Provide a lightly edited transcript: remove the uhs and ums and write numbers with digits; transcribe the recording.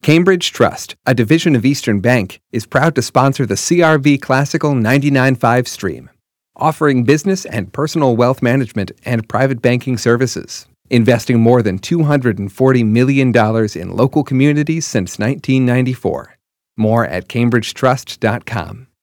Cambridge Trust, a division of Eastern Bank, is proud to sponsor the CRV Classical 99.5 stream, offering business and personal wealth management and private banking services, investing more than $240 million in local communities since 1994. More at cambridgetrust.com.